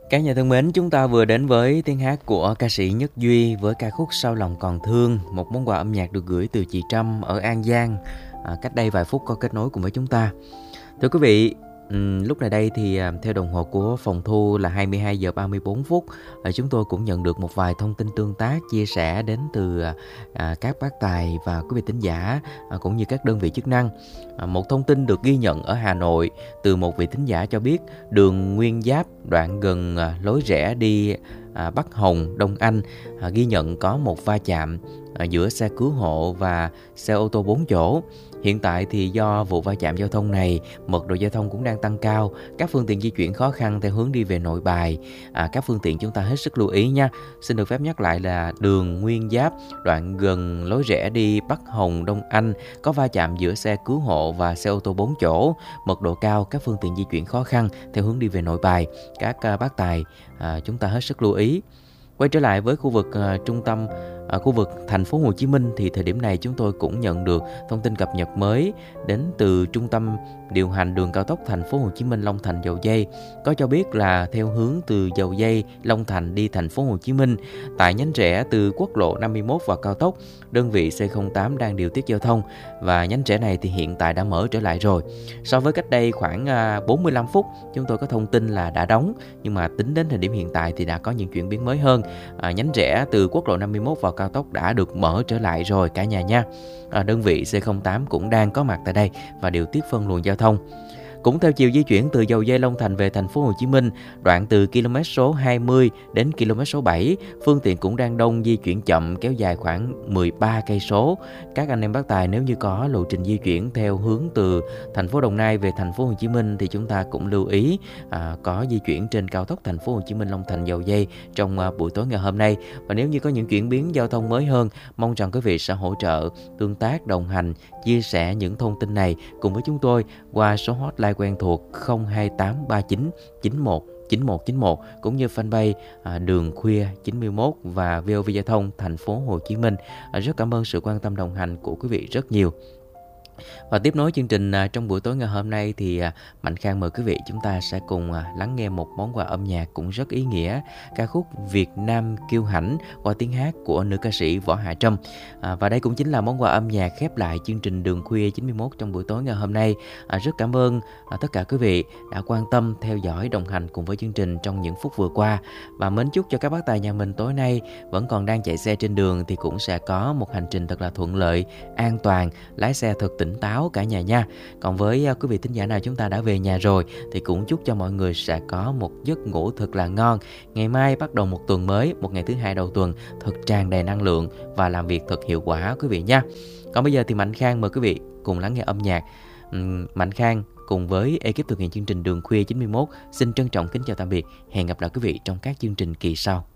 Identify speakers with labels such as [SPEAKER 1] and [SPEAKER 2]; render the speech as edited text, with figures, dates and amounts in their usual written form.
[SPEAKER 1] Các nhà thân mến, chúng ta vừa đến với tiếng hát của ca sĩ Nhất Duy với ca khúc Sao Lòng Còn Thương, một món quà âm nhạc được gửi từ chị Trâm ở An Giang, cách đây vài phút có kết nối cùng với chúng ta. Thưa quý vị, lúc này đây thì theo đồng hồ của phòng thu là 22 giờ 34 phút. Chúng tôi cũng nhận được một vài thông tin tương tác chia sẻ đến từ các bác tài và quý vị thính giả cũng như các đơn vị chức năng. Một thông tin được ghi nhận ở Hà Nội từ một vị thính giả cho biết đường Nguyên Giáp đoạn gần lối rẽ đi Bắc Hồng, Đông Anh ghi nhận có một va chạm giữa xe cứu hộ và xe ô tô 4 chỗ. Hiện tại thì do vụ va chạm giao thông này, mật độ giao thông cũng đang tăng cao, các phương tiện di chuyển khó khăn theo hướng đi về Nội Bài. Các phương tiện chúng ta hết sức lưu ý nha. Xin được phép nhắc lại là đường Nguyên Giáp, đoạn gần lối rẽ đi Bắc Hồng, Đông Anh, có va chạm giữa xe cứu hộ và xe ô tô 4 chỗ, mật độ cao, các phương tiện di chuyển khó khăn theo hướng đi về Nội Bài. Các bác tài chúng ta hết sức lưu ý. Quay trở lại với khu vực trung tâm, khu vực thành phố Hồ Chí Minh thì thời điểm này chúng tôi cũng nhận được thông tin cập nhật mới đến từ trung tâm điều hành đường cao tốc thành phố Hồ Chí Minh Long Thành Dầu Giây, có cho biết là theo hướng từ Dầu Giây Long Thành đi thành phố Hồ Chí Minh, tại nhánh rẽ từ quốc lộ 51 vào cao tốc, đơn vị C08 đang điều tiết giao thông và nhánh rẽ này thì hiện tại đã mở trở lại rồi. So với cách đây khoảng 45 phút chúng tôi có thông tin là đã đóng, nhưng mà tính đến thời điểm hiện tại thì đã có những chuyển biến mới hơn. Nhánh rẽ từ quốc lộ 51 vào cao tốc đã được mở trở lại rồi cả nhà nha. Đơn vị C08 cũng đang có mặt tại đây và điều tiết phân luồng giao thông. Cũng theo chiều di chuyển từ Dầu Giây Long Thành về thành phố Hồ Chí Minh, đoạn từ km số 20 đến km số 7, phương tiện cũng đang đông di chuyển chậm kéo dài khoảng 13 cây số. Các anh em bác tài nếu như có lộ trình di chuyển theo hướng từ thành phố Đồng Nai về thành phố Hồ Chí Minh thì chúng ta cũng lưu ý có di chuyển trên cao tốc thành phố Hồ Chí Minh Long Thành Dầu Giây trong buổi tối ngày hôm nay. Và nếu như có những chuyển biến giao thông mới hơn, mong rằng quý vị sẽ hỗ trợ, tương tác, đồng hành, chia sẻ những thông tin này cùng với chúng tôi qua số hotline quen thuộc 02839 91 9191 cũng như fanpage Đường Khuya 91 và VOV Giao thông thành phố Hồ Chí Minh. Rất cảm ơn sự quan tâm đồng hành của quý vị rất nhiều. Và tiếp nối chương trình trong buổi tối ngày hôm nay thì Mạnh Khang mời quý vị chúng ta sẽ cùng lắng nghe một món quà âm nhạc cũng rất ý nghĩa, ca khúc Việt Nam Kiêu Hãnh qua tiếng hát của nữ ca sĩ Võ Hạ Trâm. Và đây cũng chính là món quà âm nhạc khép lại chương trình Đường Khuya 91 trong buổi tối ngày hôm nay. Rất cảm ơn tất cả quý vị đã quan tâm, theo dõi, đồng hành cùng với chương trình trong những phút vừa qua. Và mến chúc cho các bác tài nhà mình tối nay vẫn còn đang chạy xe trên đường thì cũng sẽ có một hành trình thật là thuận lợi, an toàn, lái xe thật tỉnh táo cả nhà nha. Còn với quý vị thính giả nào chúng ta đã về nhà rồi thì cũng chúc cho mọi người sẽ có một giấc ngủ thật là ngon. Ngày mai bắt đầu một tuần mới, một ngày thứ hai đầu tuần thật tràn đầy năng lượng và làm việc thật hiệu quả quý vị nha. Còn bây giờ thì Mạnh Khang mời quý vị cùng lắng nghe âm nhạc. Mạnh Khang cùng với ekip thực hiện chương trình Đường Khuya 91 xin trân trọng kính chào tạm biệt. Hẹn gặp lại quý vị trong các chương trình kỳ sau.